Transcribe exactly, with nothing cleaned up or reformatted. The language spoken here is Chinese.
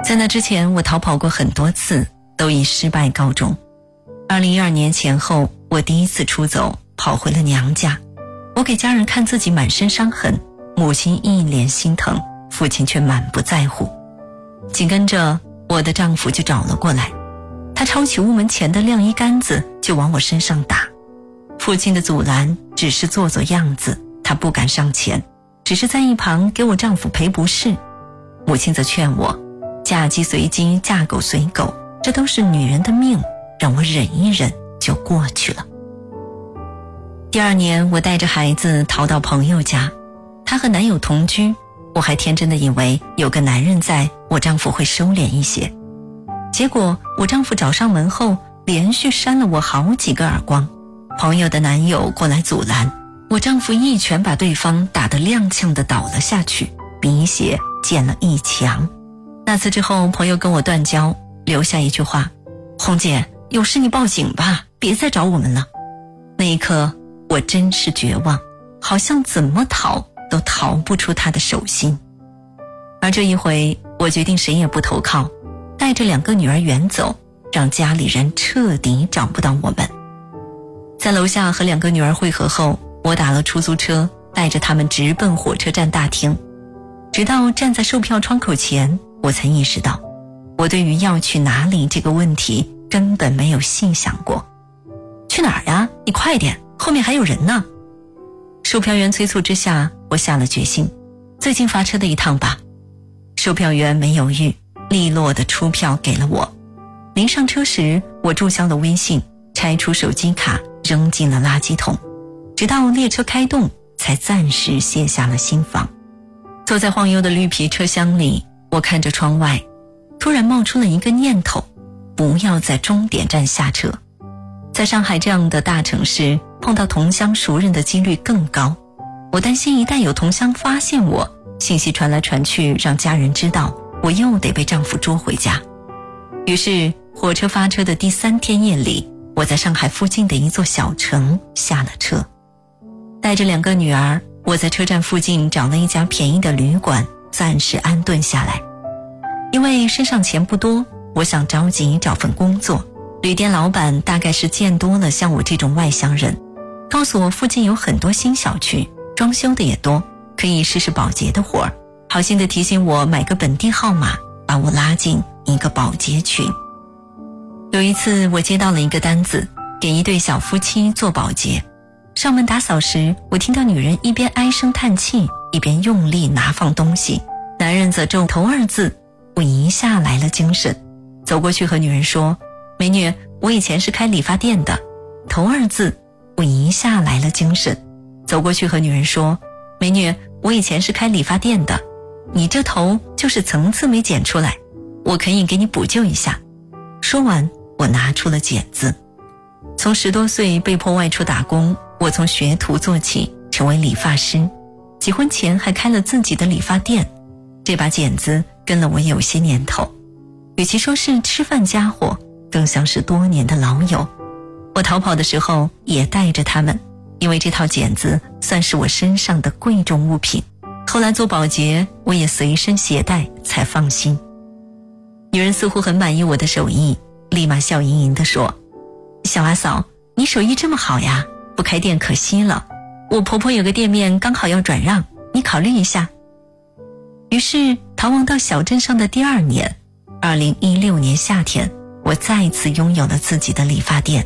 在那之前，我逃跑过很多次，都以失败告终。二零一二年前后，我第一次出走，跑回了娘家。我给家人看自己满身伤痕，母亲一脸心疼，父亲却满不在乎。紧跟着，我的丈夫就找了过来，他抄起屋门前的晾衣杆子就往我身上打。父亲的阻拦只是做做样子，他不敢上前，只是在一旁给我丈夫赔不是。母亲则劝我，嫁鸡随鸡，嫁狗随狗，这都是女人的命，让我忍一忍就过去了。第二年，我带着孩子逃到朋友家，她和男友同居，我还天真的以为有个男人在，我丈夫会收敛一些。结果我丈夫找上门后，连续扇了我好几个耳光。朋友的男友过来阻拦，我丈夫一拳把对方打得踉跄地倒了下去，鼻血溅了一墙。那次之后，朋友跟我断交，留下一句话：红姐，有事你报警吧，别再找我们了。那一刻我真是绝望，好像怎么逃都逃不出他的手心。而这一回，我决定谁也不投靠，带着两个女儿远走，让家里人彻底找不到我们。在楼下和两个女儿会合后，我打了出租车，带着他们直奔火车站大厅。直到站在售票窗口前，我才意识到，我对于要去哪里这个问题根本没有细想过。去哪儿呀？你快点，后面还有人呢。售票员催促之下，我下了决心，最近发车的一趟吧。售票员没犹豫，利落的出票给了我。临上车时，我注销了微信，拆出手机卡扔进了垃圾桶，直到列车开动才暂时卸下了心防。坐在晃悠的绿皮车厢里，我看着窗外，突然冒出了一个念头，不要在终点站下车。在上海这样的大城市，碰到同乡熟人的几率更高。我担心一旦有同乡发现我，信息传来传去，让家人知道，我又得被丈夫捉回家。于是火车发车的第三天夜里，我在上海附近的一座小城下了车。带着两个女儿，我在车站附近找了一家便宜的旅馆，暂时安顿下来。因为身上钱不多，我想着急找份工作。旅店老板大概是见多了像我这种外乡人，告诉我附近有很多新小区，装修的也多，可以试试保洁的活儿，好心的提醒我买个本地号码，把我拉进一个保洁群。有一次我接到了一个单子，给一对小夫妻做保洁。上门打扫时，我听到女人一边唉声叹气，一边用力拿放东西，男人则皱头二字。我一下来了精神，走过去和女人说，美女，我以前是开理发店的。头二字，我一下来了精神，走过去和女人说，美女，我以前是开理发店的，你这头就是层次没剪出来，我可以给你补救一下。说完，我拿出了剪子。从十多岁被迫外出打工，我从学徒做起，成为理发师，结婚前还开了自己的理发店。这把剪子跟了我有些年头，与其说是吃饭家伙，更像是多年的老友。我逃跑的时候也带着它们，因为这套剪子算是我身上的贵重物品。后来做保洁，我也随身携带才放心。女人似乎很满意我的手艺，立马笑盈盈地说，小阿嫂，你手艺这么好呀，不开店可惜了，我婆婆有个店面刚好要转让，你考虑一下。于是逃亡到小镇上的第二年，二零一六年夏天，我再次拥有了自己的理发店。